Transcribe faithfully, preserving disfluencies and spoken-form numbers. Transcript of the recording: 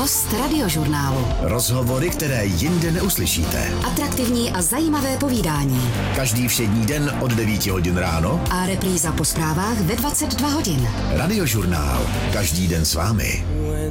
Host Radiožurnálu. Rozhovory, které jinde neuslyšíte. Atraktivní a zajímavé povídání. Každý všední den od devíti hodin ráno. A repríza po zprávách ve dvacet dva hodin. Radiožurnál. Každý den s vámi.